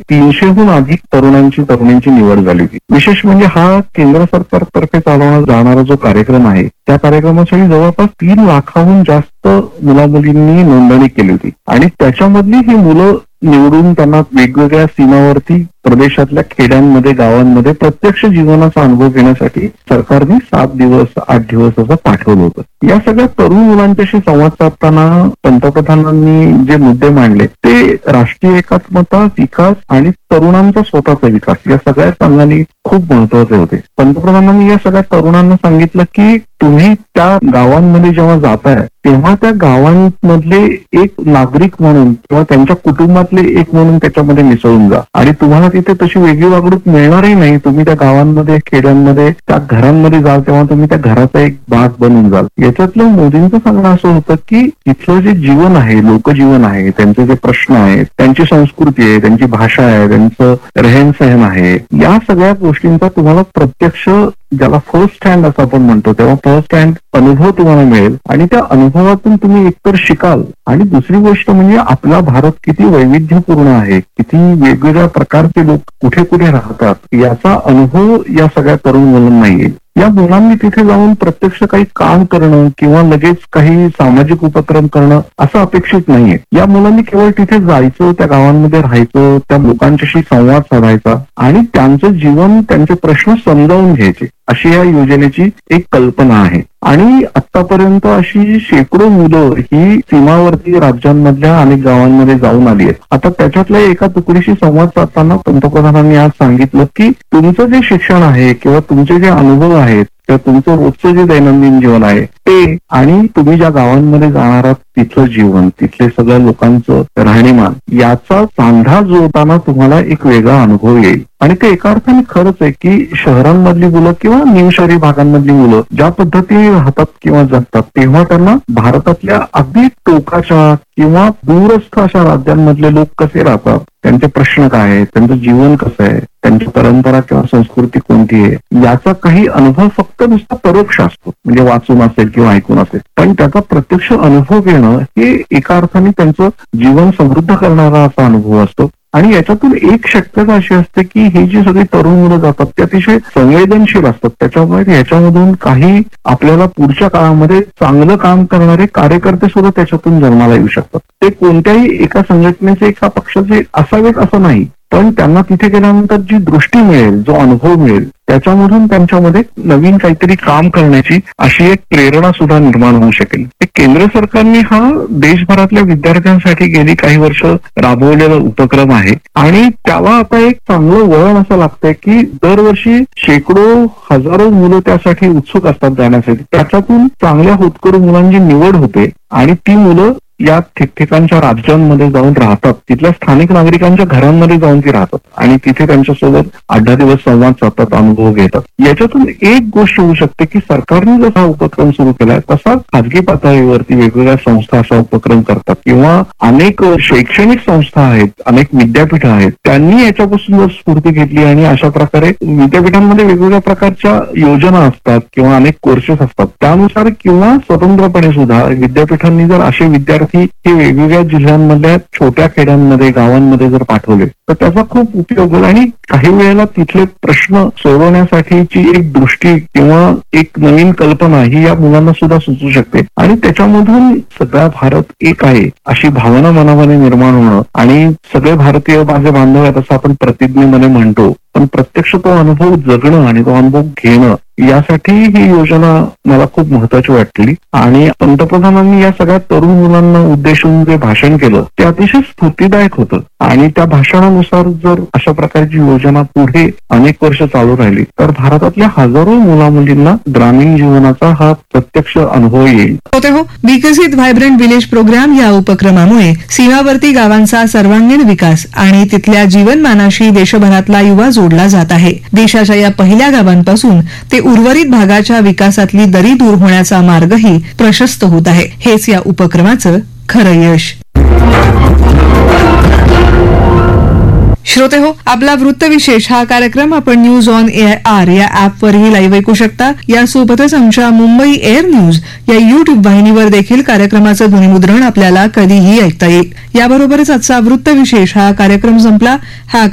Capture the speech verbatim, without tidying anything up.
तीनशेहून अधिक तरुणांची तरुणींची निवड झाली होती. विशेष म्हणजे हा केंद्र सरकारतर्फे चालवण्यात जाणारा जो कार्यक्रम आहे त्या कार्यक्रमासाठी जवळपास तीन लाखाहून जास्त मुला मुलींनी नोंदणी केली होती आणि त्याच्यामधली ही मुलं निवडून त्यांना वेगवेगळ्या सीमावर्ती प्रदेशातल्या खेड्यांमध्ये गावांमध्ये प्रत्यक्ष जीवनाचा अनुभव घेण्यासाठी सरकारने सात दिवस आठ दिवस असं पाठवलं होतं. या सगळ्या तरुण मुलांच्याशी संवाद साधताना पंतप्रधानांनी जे मुद्दे मांडले ते राष्ट्रीय एकात्मता, विकास आणि तरुणांचा स्वतःचा विकास या सगळ्याच अंगाने खूप महत्वाचे होते. पंतप्रधानांनी या सगळ्या तरुणांना सांगितलं की तुम्ही त्या गावांमध्ये जेव्हा जाताय तेव्हा त्या गावांमधले एक नागरिक म्हणून किंवा त्यांच्या कुटुंबातले एक म्हणून त्याच्यामध्ये मिसळून जा आणि तुम्हाला तिथे तशी वेगळी वागणूक मिळणारही नाही. तुम्ही त्या गावांमध्ये खेड्यांमध्ये त्या घरांमध्ये जाल तेव्हा तुम्ही त्या घराचा एक भाग बनून जाल. याच्यातलं मोदींचं सांगणं असं होतं की तिथलं जे जीवन आहे, लोकजीवन आहे, त्यांचे जे प्रश्न आहेत, त्यांची संस्कृती आहे, त्यांची भाषा आहे, त्यांचं रहन सहन आहे, या सगळ्या गोष्टींचा तुम्हाला प्रत्यक्ष ज्याला फर्स्ट हँड असं आपण म्हणतो तेव्हा फर्स्ट हँड अनुभव तुम्हाला मिळेल आणि त्या अनुभवातून तुम्ही एकतर शिकाल आणि दुसरी गोष्ट म्हणजे आपला भारत किती वैविध्यपूर्ण आहे, किती वेगवेगळ्या प्रकारचे लोक कुठे कुठे राहतात याचा अनुभव या सगळ्या तरुण मुलांना येईल. या मुलांनी तिथे जाऊन प्रत्यक्ष काही काम करणं किंवा लगेच काही सामाजिक उपक्रम करणं असं अपेक्षित नाहीये. या मुलांनी केवळ तिथे जायचं, त्या गावांमध्ये राहायचं, त्या लोकांच्याशी संवाद साधायचा आणि त्यांचं जीवन, त्यांचे प्रश्न समजावून घ्यायचे अशी या योजनेची एक कल्पना आहे. आणि आतापर्यंत अशी शेकडो मुलं ही सीमावर्ती राज्यांमधल्या अनेक गावांमध्ये जाऊन आली आहेत. आता त्याच्यातल्या एका तुकडीशी संवाद साधताना पंतप्रधानांनी आज सांगितलं की तुमचं जे शिक्षण आहे किंवा तुमचे जे अनुभव आहेत तर तुमचं रोजचं जे दैनंदिन जीवन आहे ते आणि तुम्ही ज्या गावांमध्ये जाणार आहात तिथलं जीवन, तिथले सगळ्या लोकांचं राहणीमान याचा सांधा जोडताना तुम्हाला एक वेगळा अनुभव येईल. आणि ते एका अर्थाने खरंच आहे की शहरांमधली मुलं किंवा निमशहरी भागांमधली मुलं ज्या पद्धतीने राहतात किंवा जगतात तेव्हा त्यांना भारतातल्या अगदी टोकाच्या किंवा दूरस्थ अशा राज्यांमधले लोक कसे राहतात, त्यांचे प्रश्न काय आहेत, त्यांचं जीवन कसं आहे, त्यांची परंपरा किंवा संस्कृती कोणती आहे याचा काही अनुभव फक्त नुसता परोक्ष असतो, म्हणजे वाचून असेल किंवा ऐकून असेल, पण त्याचा प्रत्यक्ष अनुभव घेणं हे एका अर्थाने त्यांचं जीवन समृद्ध करणारा असा अनुभव असतो. आणि याच्यातून एक शक्यता अशी असते की ही जी सगळी तरुण मुलं जातात ते अतिशय संवेदनशील असतात. त्याच्यामुळे याच्यामधून काही आपल्याला पुढच्या काळामध्ये चांगलं काम करणारे कार्यकर्ते सुद्धा त्याच्यातून जन्माला येऊ शकतात. ते कोणत्याही एका संघटनेचे, एका पक्षाचे असावेत असं नाही, पण त्यांना तिथे गेल्यानंतर जी दृष्टी मिळेल, जो अनुभव मिळेल त्याच्यामधून त्यांच्यामध्ये नवीन काहीतरी काम करण्याची अशी एक प्रेरणा सुद्धा निर्माण होऊ शकेल. केंद्र सरकारने हा देशभरातल्या विद्यार्थ्यांसाठी गेली काही वर्ष राबवलेला उपक्रम आहे आणि त्याला आता एक चांगलं वळण असं लागतंय की दरवर्षी शेकडो हजारो मुलं त्यासाठी उत्सुक असतात जाण्यासाठी. त्याच्यातून चांगल्या होतकरू मुलांची निवड होते आणि ती मुलं या ठिकठिकाणच्या राज्यांमध्ये जाऊन राहतात, तिथल्या स्थानिक नागरिकांच्या घरांमध्ये जाऊन ती राहतात आणि तिथे त्यांच्यासोबत आठ दहा दिवस संवाद साधतात, अनुभव घेतात. याच्यातून एक गोष्ट होऊ शकते की सरकारने जसा उपक्रम सुरू केलाय तसाच खाजगी पातळीवरती वेगवेगळ्या संस्था असा उपक्रम करतात किंवा अनेक शैक्षणिक संस्था आहेत, अनेक विद्यापीठ आहेत, त्यांनी याच्यापासून जर स्फूर्ती घेतली आणि अशा प्रकारे विद्यापीठांमध्ये वेगवेगळ्या प्रकारच्या योजना असतात किंवा अनेक कोर्सेस असतात त्यानुसार किंवा स्वतंत्रपणे सुद्धा विद्यापीठांनी जर असे विद्यार्थी हे वेगवेगळ्या जिल्ह्यांमधल्या छोट्या खेड्यांमध्ये, गावांमध्ये जर पाठवले तर त्याचा खूप उपयोग होईल आणि काही वेळेला तिथले प्रश्न सोडवण्यासाठीची एक दृष्टी किंवा एक नवीन कल्पना ही या मुलांना सुद्धा सुचू शकते आणि त्याच्यामधून सगळा भारत एक आहे अशी भावना मनामध्ये निर्माण होणं आणि सगळे भारतीय माझे बांधव आहेत असं आपण प्रतिज्ञेमध्ये म्हणतो, पण प्रत्यक्ष तो अनुभव जगणं आणि तो अनुभव घेणं यासाठी ही योजना मला खूप महत्वाची वाटली. आणि पंतप्रधानांनी या सगळ्या तरुण मुलांना उद्देशून जे भाषण केलं ते अतिशय स्फूर्तिदायक होतं आणि त्या भाषणानुसार जर अशा प्रकारची योजना पुढे अनेक वर्ष चालू राहिली तर भारतातल्या हजारो मुला मुलींना ग्रामीण जीवनाचा हा प्रत्यक्ष अनुभव येईल. होते हो विकसित व्हायब्रंट विलेज प्रोग्राम या उपक्रमामुळे सीमावर्ती गावांचा सर्वांगीण विकास आणि तिथल्या जीवनमानाशी देशभरातला युवा जोडला जात आहे. देशाच्या या पहिल्या गावांपासून ते उर्वरित भागाच्या विकासातली दरी दूर होण्याचा मार्गही प्रशस्त होत आहे. हेच या उपक्रमाचं खरं यश. श्रोते हो, आपला वृत्तविशेष हा कार्यक्रम आपण न्यूज ऑन एअर आर या ऍपवरही लाईव्ह ऐकू शकता. यासोबतच आमच्या मुंबई एअर न्यूज या युट्यूब वाहिनीवर देखील कार्यक्रमाचं ध्वनिमुद्रण आपल्याला कधीही ऐकता येईल. याबरोबरच आजचा वृत्तविशेष हा कार्यक्रम संपला. हा